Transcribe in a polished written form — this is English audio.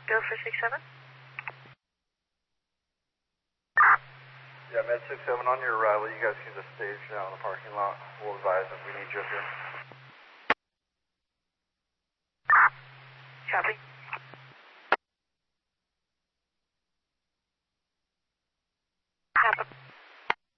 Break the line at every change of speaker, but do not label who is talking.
Go for 67.
Yeah, Med 67 on your arrival. You guys can just stage down in the parking lot. We'll advise if we need you up here.
Copy.